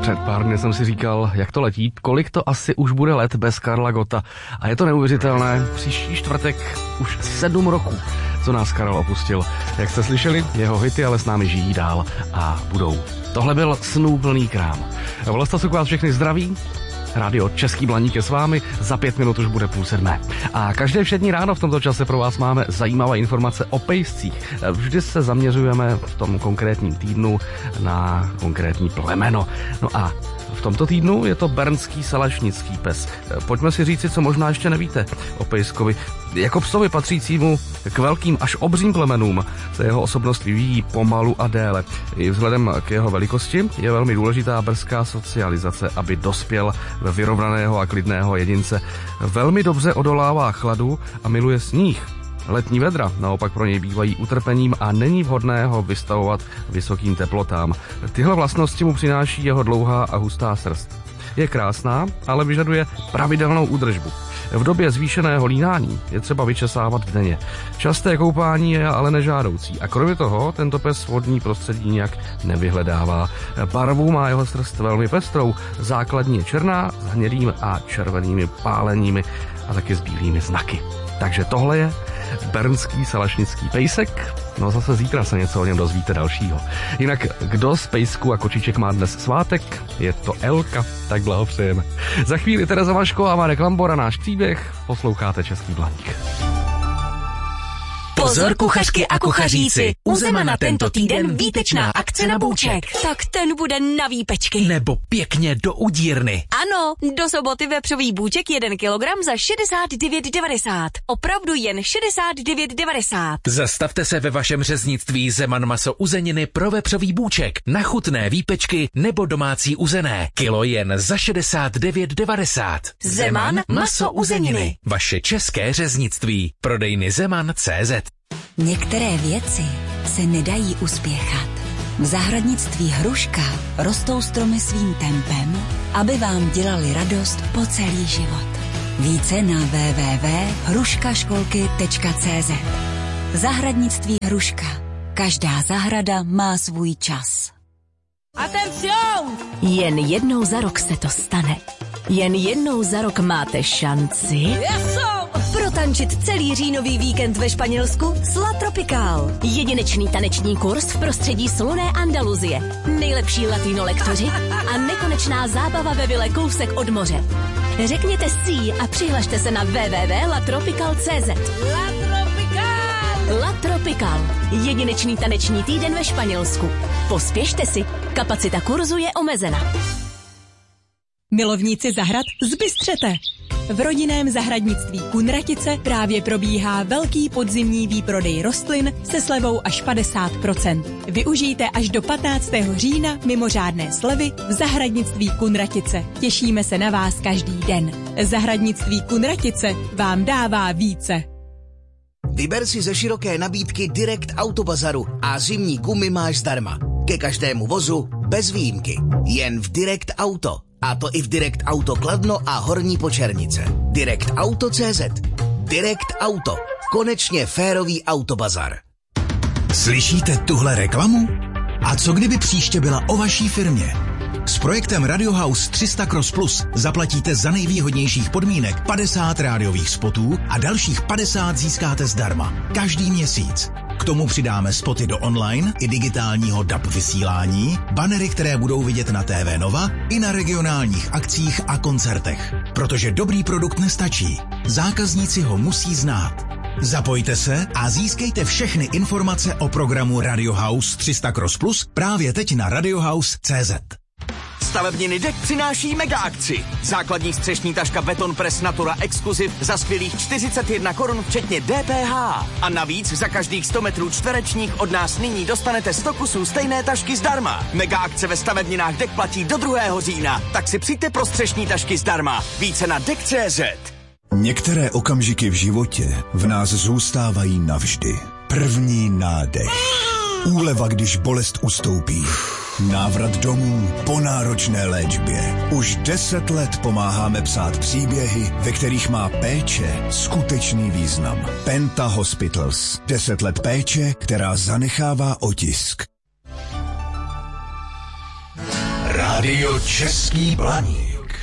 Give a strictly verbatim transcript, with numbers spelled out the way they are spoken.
Před pár dny jsem si říkal, jak to letí, kolik to asi už bude let bez Karla Gotta. A je to neuvěřitelné, příští čtvrtek už sedm roků, co nás Karel opustil. Jak jste slyšeli, jeho hity ale s námi žijí dál a budou. Tohle byl snů plný krám. Vlasta vás všechny zdraví. Rádio Český Blaník je s vámi, za pět minut už bude půl sedmé. A každé všední ráno v tomto čase pro vás máme zajímavé informace o pejscích. Vždy se zaměřujeme v tom konkrétním týdnu na konkrétní plemeno. No a v tomto týdnu je to bernský salašnický pes. Pojďme si říci, co možná ještě nevíte o pejskovi. Jako psovi patřícímu k velkým až obřím plemenům se jeho osobnost vyvíjí pomalu a déle. I vzhledem k jeho velikosti je velmi důležitá brzká socializace, aby dospěl ve vyrovnaného a klidného jedince. Velmi dobře odolává chladu a miluje sníh. Letní vedra naopak pro něj bývají utrpením a není vhodné ho vystavovat vysokým teplotám. Tyhle vlastnosti mu přináší jeho dlouhá a hustá srst. Je krásná, ale vyžaduje pravidelnou údržbu. V době zvýšeného línání je třeba vyčesávat denně. Časté koupání je ale nežádoucí a kromě toho tento pes vodní prostředí nějak nevyhledává. Barvu má jeho srst velmi pestrou, základní je černá s hnědými a červenými páleními a taky s bílými znaky. Takže tohle je bernský salašnický pejsek. No zase zítra se něco o něm dozvíte dalšího. Jinak kdo z pejsku a kočiček má dnes svátek? Je to Elka, tak blahopřejeme. Za chvíli Tereza Vaško a Marek Lambora, náš příběh. Posloucháte Český Blaník. Pozor kuchařky a kuchaříci, u Zemana tento týden výtečná akce na bůček. Tak ten bude na výpečky. Nebo pěkně do udírny. Ano, do soboty vepřový bůček jeden kilogram za šedesát devět devadesát. Opravdu jen šedesát devět devadesát. Zastavte se ve vašem řeznictví Zeman maso uzeniny pro vepřový bůček, na chutné výpečky nebo domácí uzené. Kilo jen za šedesát devět devadesát. Zeman maso uzeniny. Vaše české řeznictví. Prodejny Zeman tečka cé zet. Některé věci se nedají uspěchat. V zahradnictví Hruška rostou stromy svým tempem, aby vám dělali radost po celý život. Více na w w w tečka hruška školky tečka cé zet. Zahradnictví Hruška. Každá zahrada má svůj čas. Atencion! Jen jednou za rok se to stane. Jen jednou za rok máte šanci protančit celý říjnový víkend ve Španělsku s La Tropical. Jedinečný taneční kurz v prostředí slunné Andaluzie. Nejlepší latino lektoři a nekonečná zábava ve vile kousek od moře. Řekněte si a přihlašte se na w w w tečka la tropical tečka cé zet. La Tropical! La Tropical. Jedinečný taneční týden ve Španělsku. Pospěšte si, kapacita kurzu je omezena. Milovníci zahrad, zbystřete! V rodinném zahradnictví Kunratice právě probíhá velký podzimní výprodej rostlin se slevou až padesát procent. Využijte až do patnáctého října mimořádné slevy v zahradnictví Kunratice. Těšíme se na vás každý den. Zahradnictví Kunratice vám dává více. Vyber si ze široké nabídky Direct Autobazaru a zimní gumy máš zdarma. Ke každému vozu bez výjimky. Jen v Direct Auto. A to i v Direct Auto Kladno a Horní Počernice. Direct Auto tečka cé zet. Direct Auto. Konečně férový autobazar. Slyšíte tuhle reklamu? A co kdyby příště byla o vaší firmě? S projektem Radio House tři sta Cross Plus zaplatíte za nejvýhodnějších podmínek padesát rádiových spotů a dalších padesát získáte zdarma. Každý měsíc. K tomu přidáme spoty do online i digitálního D A B vysílání, banery, které budou vidět na T V Nova i na regionálních akcích a koncertech. Protože dobrý produkt nestačí. Zákazníci ho musí znát. Zapojte se a získejte všechny informace o programu Radio House tři sta Cross Plus právě teď na radiohouse tečka cé zet. Stavebniny D E K přináší mega akci. Základní střešní taška Beton Press Natura Exclusive za skvělých čtyřicet jedna korun včetně D P H. A navíc za každých sto metrů čtverečních od nás nyní dostanete sto kusů stejné tašky zdarma. Mega akce ve stavebninách D E K platí do druhého října, tak si přijďte pro střešní tašky zdarma. Více na D E K tečka cé zet. Některé okamžiky v životě v nás zůstávají navždy. První nádech. Úleva, když bolest ustoupí. Návrat domů po náročné léčbě. Už deset let pomáháme psát příběhy, ve kterých má péče skutečný význam. Penta Hospitals. Deset let péče, která zanechává otisk. Rádio Český Blaník.